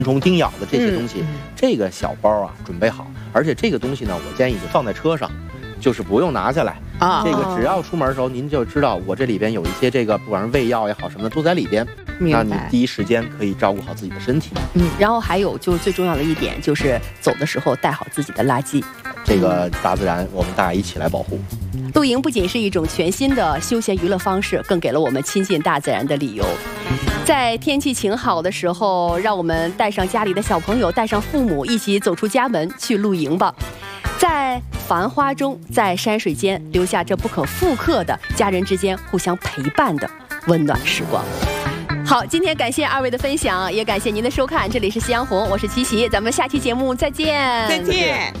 虫叮咬的这些东西，这个小包啊准备好，而且这个东西呢，我建议就放在车上，就是不用拿下来啊。这个只要出门的时候，您就知道我这里边有一些这个，不管是胃药也好什么的，都在里边。那你第一时间可以照顾好自己的身体。 然后还有就最重要的一点就是走的时候带好自己的垃圾。 这个大自然，我们大家一起来保护。 露营不仅是一种全新的休闲娱乐方式，更给了我们亲近大自然的理由。在天气晴好的时候，让我们带上家里的小朋友，带上父母，一起走出家门去露营吧。在繁花中，在山水间，留下这不可复刻的家人之间互相陪伴的温暖时光。好，今天感谢二位的分享，也感谢您的收看。这里是夕阳红，我是琪琪，咱们下期节目再见。 再见。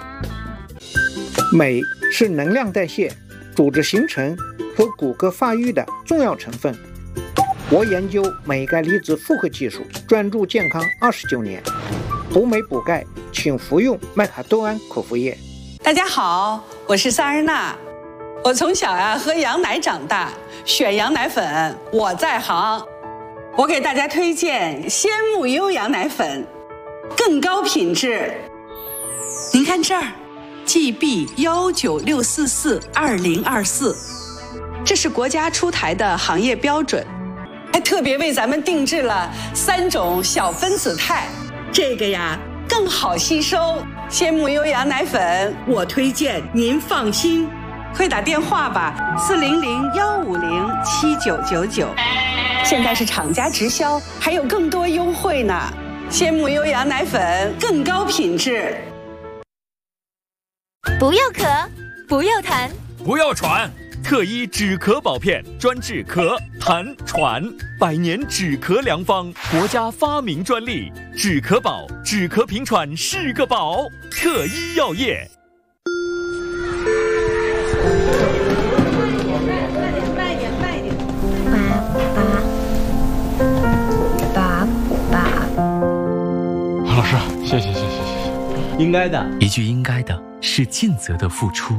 镁是能量代谢、组织形成和骨骼发育的重要成分。我研究镁钙离子复合技术，专注健康29年。补镁补钙，请服用麦卡多胺口服液。 大家好，我是萨日娜。我从小喝羊奶长大，选羊奶粉我在行。我给大家推荐鲜木优羊奶粉，更高品质。您看这儿 GB196442024，这是国家出台的行业标准，还特别为咱们定制了3种小分子肽，这个更好吸收。鲜木优羊奶粉我推荐，您放心。快打电话吧，400-150-7999。现在是厂家直销，还有更多优惠呢。鲜木优羊奶粉更高品质。 不要咳，不要痰， 不要喘，特医止咳宝片，专治咳、痰、喘，100年止咳良方，国家发明专利。止咳宝，止咳平喘是个宝。特医药业。 老师，谢谢。 应该的， 一句应该的是尽责的付出。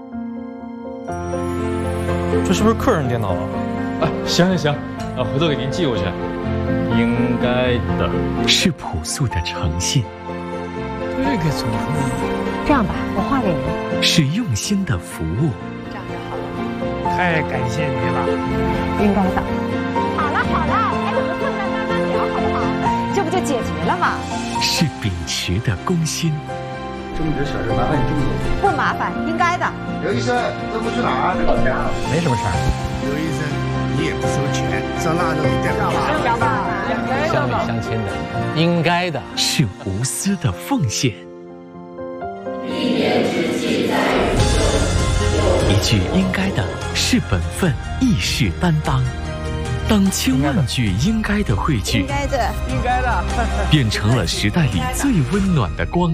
这是不是客人电脑啊？行，回头给您寄过去。应该的是朴素的诚信。 这个怎么这样吧，我画给您。 是用心的服务。 这样就好了。 太感谢你了。 应该的。好了，还有个困难慢慢聊，好不好？这不就解决了吗？ 是秉持的公心。 这么点小事，麻烦你这么做。 不麻烦，应该的。 刘医生，这不去哪儿？老家。 没什么事儿。 刘医生，你也不收钱，上腊肉一袋不乡里乡亲的，应该的。 是无私的奉献。 一年之计在于晨。 一句应该的是本分，义士担当。当千万句应该的汇聚， 应该的， 变成了时代里最温暖的光。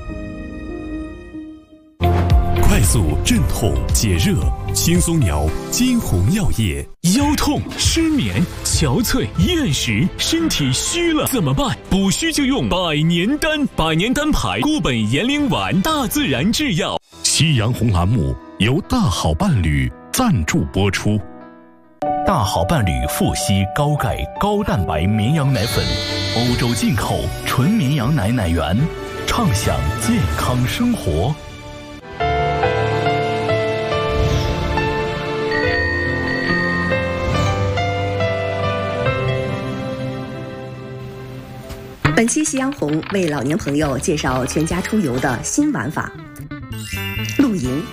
快速镇痛解热，轻松摇金红药业。 腰痛、失眠、憔悴、厌食，身体虚了怎么办？补虚就用百年丹，百年丹牌固本延龄丸，大自然制药。 夕阳红栏目由大好伴侣赞助播出。 大好伴侣富硒高钙高蛋白绵羊奶粉，欧洲进口纯绵羊奶奶源，畅享健康生活。 本期夕阳红为老年朋友介绍全家出游的新玩法——露营。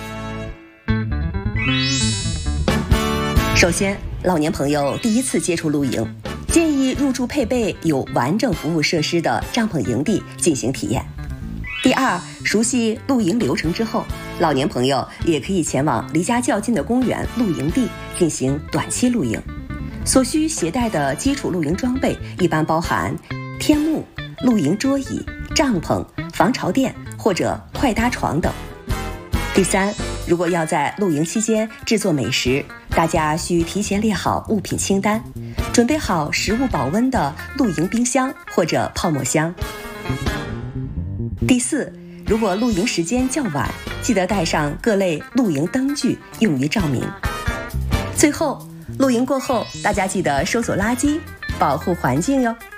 首先，老年朋友第一次接触露营，建议入住配备有完整服务设施的帐篷营地进行体验。第二，熟悉露营流程之后，老年朋友也可以前往离家较近的公园露营地进行短期露营。所需携带的基础露营装备一般包含天幕、露营桌椅、帐篷、防潮垫或者快搭床等。第三，如果要在露营期间制作美食，大家需提前列好物品清单，准备好食物保温的露营冰箱或者泡沫箱。第四，如果露营时间较晚，记得带上各类露营灯具用于照明。最后，露营过后，大家记得收走垃圾，保护环境哟。